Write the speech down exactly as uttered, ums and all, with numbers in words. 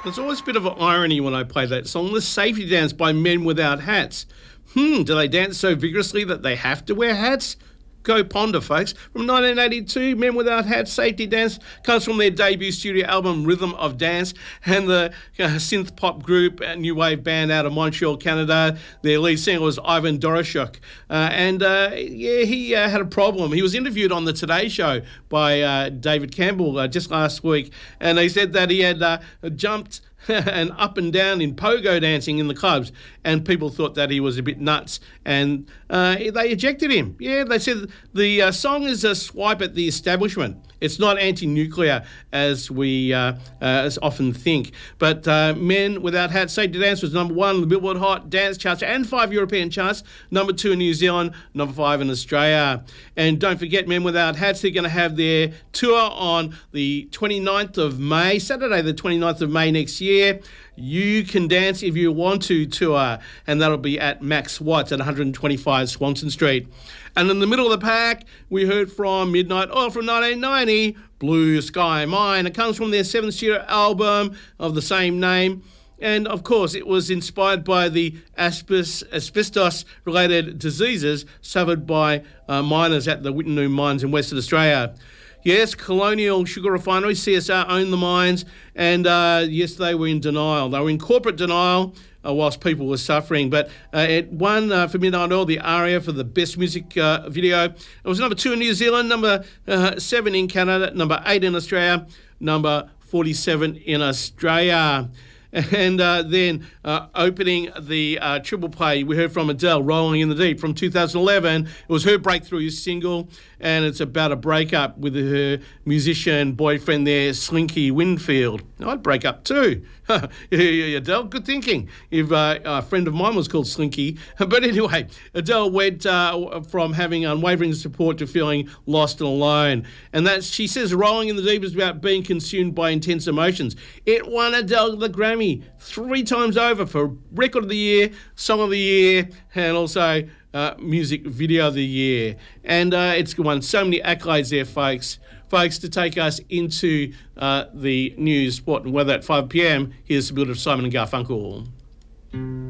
There's always a bit of an irony when I play that song, The Safety Dance by Men Without Hats. Hmm, do they dance so vigorously that they have to wear hats? Go ponder, folks. From nineteen eighty-two, Men Without Hats, Safety Dance, comes from their debut studio album, Rhythm of Dance, and the uh, synth pop group, a new wave band out of Montreal, Canada. Their lead singer was Ivan Doroshuk. Uh, and, uh, yeah, he uh, had a problem. He was interviewed on the Today Show by uh, David Campbell uh, just last week, and they said that he had uh, jumped and up and down in pogo dancing in the clubs, and people thought that he was a bit nuts, and uh, they ejected him. Yeah, they said the uh, song is a swipe at the establishment. It's not anti-nuclear as we uh, uh, as often think. But uh, Men Without Hats, Safety Dance was number one on the Billboard Hot Dance charts and five European charts, number two in New Zealand, number five in Australia. And don't forget, Men Without Hats, they're going to have their tour on the twenty-ninth of May, Saturday the twenty-ninth of May next year. You Can Dance If You Want To tour, and that'll be at Max Watts at one twenty-five Swanson Street. And in the middle of the pack, we heard from Midnight Oil from nineteen ninety, Blue Sky Mine. It comes from their seventh studio album of the same name. And, of course, it was inspired by the asbestos-related diseases suffered by uh, miners at the Wittenoom mines in Western Australia. Yes, Colonial Sugar Refinery, C S R, owned the mines, and uh, yes, they were in denial. They were in corporate denial uh, whilst people were suffering. But uh, it won uh, for Midnight Oil the ARIA for the best music uh, video. It was number two in New Zealand, number uh, seven in Canada, number eight in Australia, number forty-seven in Australia. And uh, then uh, opening the uh, triple play, we heard from Adele, Rolling in the Deep, from two thousand eleven. It was her breakthrough single, and it's about a breakup with her musician boyfriend there, Slinky Winfield. I'd break up too. Adele, good thinking. If uh, a friend of mine was called Slinky. But anyway, Adele went uh, from having unwavering support to feeling lost and alone. And that's, she says, Rolling in the Deep is about being consumed by intense emotions. It won Adele the Grammy three times over for Record of the Year, Song of the Year, and also uh, Music Video of the Year. And uh, it's won so many accolades there, folks. Folks, to take us into uh, the news, sport and weather at five p.m, here's the build of Simon and Garfunkel.